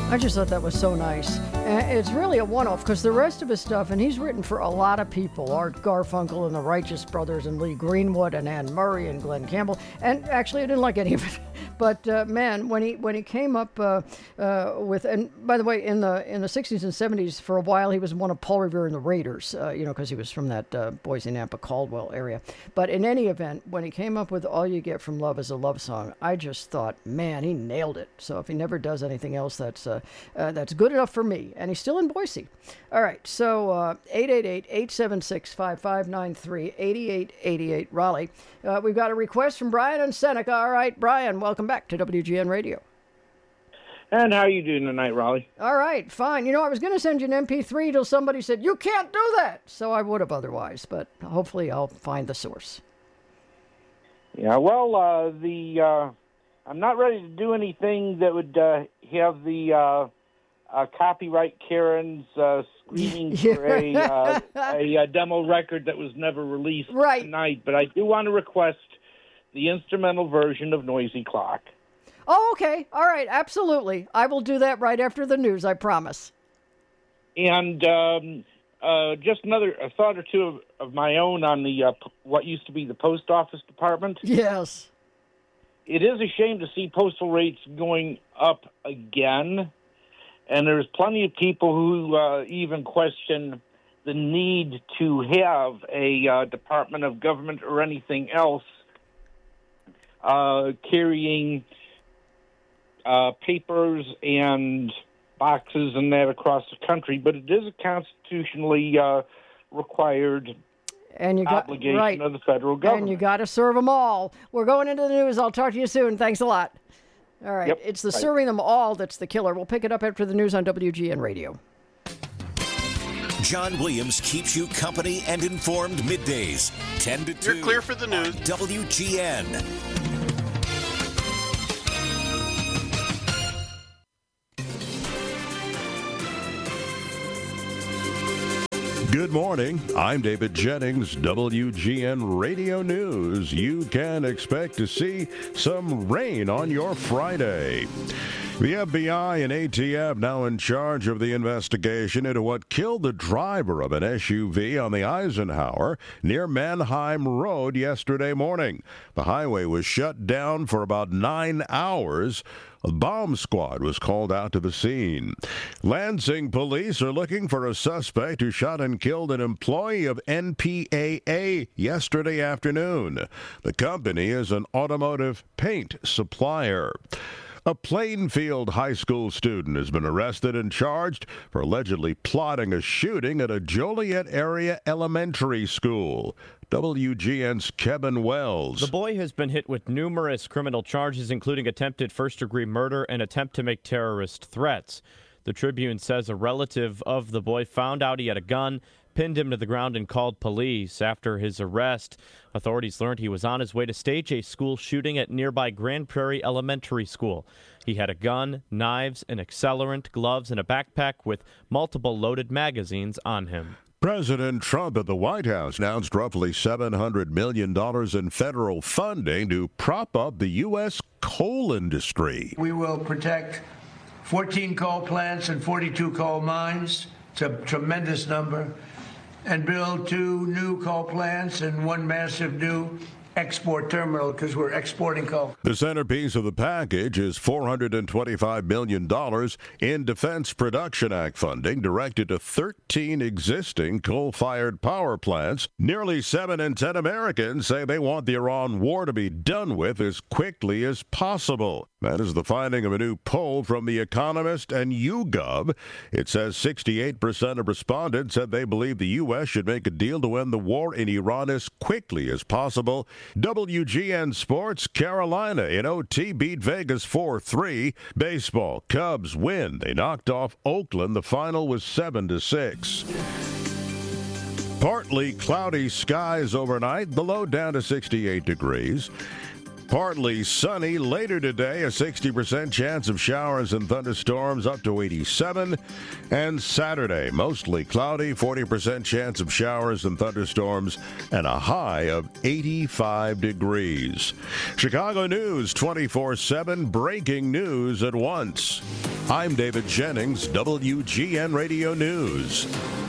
I just thought that was so nice. And it's really a one-off because the rest of his stuff, and he's written for a lot of people, Art Garfunkel and the Righteous Brothers and Lee Greenwood and Anne Murray and Glenn Campbell. And actually, I didn't like any of it. But man, when he came up with, and by the way, in the 60s and 70s, for a while he was one of Paul Revere and the Raiders, because he was from that Boise, Nampa, Caldwell area. But in any event, when he came up with All You Get From Love Is a Love Song, I just thought, man, he nailed it. So if he never does anything else, that's good enough for me. And he's still in Boise. All right, so 888-876-5593, 8888 Raleigh. We've got a request from Brian and Seneca. All right, Brian, welcome back to WGN Radio. And how are you doing tonight, Raleigh? All right, fine. I was going to send you an MP3 till somebody said, you can't do that. So I would have otherwise, but hopefully I'll find the source. Yeah, well, I'm not ready to do anything that would have the copyright Karens screaming for a demo record that was never released tonight, but I do want to request the instrumental version of Noisy Clock. Oh, okay. All right, absolutely. I will do that right after the news, I promise. And just a thought or two of my own on the what used to be the post office department. Yes. It is a shame to see postal rates going up again, and there's plenty of people who even question the need to have a Department of Government or anything else carrying papers and boxes and that across the country, but it is a constitutionally required obligation of the federal government. And you got to serve them all. We're going into the news. I'll talk to you soon. Thanks a lot. All right. Yep. It's the serving them all that's the killer. We'll pick it up after the news on WGN Radio. John Williams keeps you company and informed middays, 10 to 2. You're clear for the news. WGN. Good morning. I'm David Jennings, WGN Radio News. You can expect to see some rain on your Friday. The FBI and ATF now in charge of the investigation into what killed the driver of an SUV on the Eisenhower near Mannheim Road yesterday morning. The highway was shut down for about 9 hours. A bomb squad was called out to the scene. Lansing police are looking for a suspect who shot and killed an employee of NPAA yesterday afternoon. The company is an automotive paint supplier. A Plainfield high school student has been arrested and charged for allegedly plotting a shooting at a Joliet area elementary school. WGN's Kevin Wells. The boy has been hit with numerous criminal charges, including attempted first-degree murder and attempt to make terrorist threats. The Tribune says a relative of the boy found out he had a gun, pinned him to the ground, and called police. After his arrest, authorities learned he was on his way to stage a school shooting at nearby Grand Prairie Elementary School. He had a gun, knives, an accelerant, gloves, and a backpack with multiple loaded magazines on him. President Trump at the White House announced roughly $700 million in federal funding to prop up the U.S. coal industry. We will protect 14 coal plants and 42 coal mines. It's a tremendous number. And build 2 new coal plants and 1 massive new export terminal because we're exporting coal. The centerpiece of the package is $425 million in Defense Production Act funding directed to 13 existing coal-fired power plants. Nearly 7 in 10 Americans say they want the Iran war to be done with as quickly as possible. That is the finding of a new poll from The Economist and YouGov. It says 68% of respondents said they believe the U.S. should make a deal to end the war in Iran as quickly as possible. WGN Sports, Carolina in OT beat Vegas 4-3. Baseball, Cubs win. They knocked off Oakland. The final was 7-6. Partly cloudy skies overnight. The low down to 68 degrees. Partly sunny later today, a 60% chance of showers and thunderstorms up to 87. And Saturday, mostly cloudy, 40% chance of showers and thunderstorms, and a high of 85 degrees. Chicago News 24/7, breaking news at once. I'm David Jennings, WGN Radio News.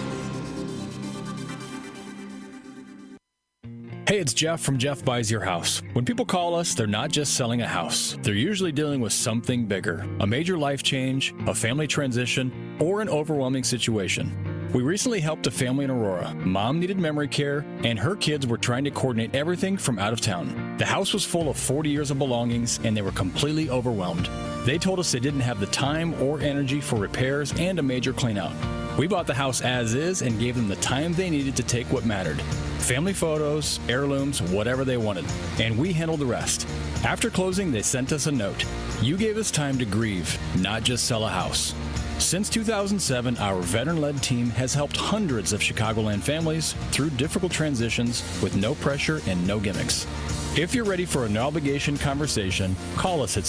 Hey, it's Jeff from Jeff Buys Your House. When people call us, they're not just selling a house. They're usually dealing with something bigger, a major life change, a family transition, or an overwhelming situation. We recently helped a family in Aurora. Mom needed memory care, and her kids were trying to coordinate everything from out of town. The house was full of 40 years of belongings, and they were completely overwhelmed. They told us they didn't have the time or energy for repairs and a major cleanout. We bought the house as is and gave them the time they needed to take what mattered. Family photos, heirlooms, whatever they wanted. And we handled the rest. After closing, they sent us a note. You gave us time to grieve, not just sell a house. Since 2007, our veteran-led team has helped hundreds of Chicagoland families through difficult transitions with no pressure and no gimmicks. If you're ready for an obligation conversation, call us at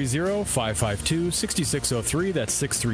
630-552-6603. That's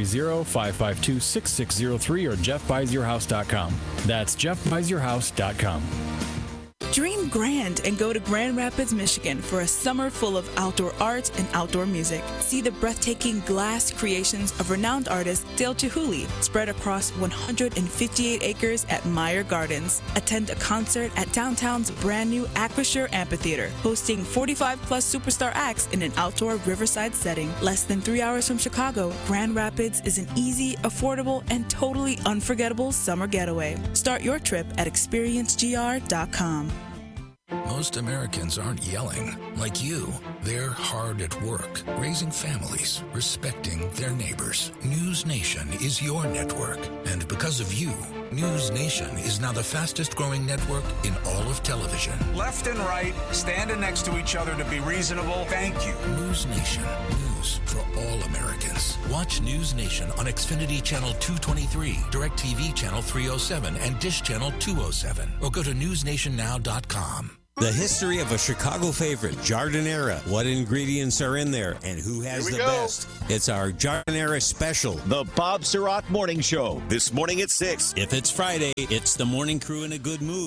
630-552-6603 or jeffbuysyourhouse.com. That's jeffbuysyourhouse.com. Dream grand and go to Grand Rapids, Michigan for a summer full of outdoor art and outdoor music. See the breathtaking glass creations of renowned artist Dale Chihuly spread across 158 acres at Meyer Gardens. Attend a concert at downtown's brand new Acrisure Amphitheater, hosting 45-plus superstar acts in an outdoor riverside setting. Less than 3 hours from Chicago, Grand Rapids is an easy, affordable, and totally unforgettable summer getaway. Start your trip at experiencegr.com. Most Americans aren't yelling like you. They're hard at work, raising families, respecting their neighbors. News Nation is your network. And because of you, News Nation is now the fastest growing network in all of television. Left and right, standing next to each other to be reasonable. Thank you. News Nation. News for all Americans. Watch News Nation on Xfinity Channel 223, DirecTV Channel 307, and Dish Channel 207. Or go to newsnationnow.com. The history of a Chicago favorite, Giardiniera. What ingredients are in there and who has the best? It's our Giardiniera special. The Bob Surratt Morning Show, this morning at 6. If it's Friday, it's the morning crew in a good mood.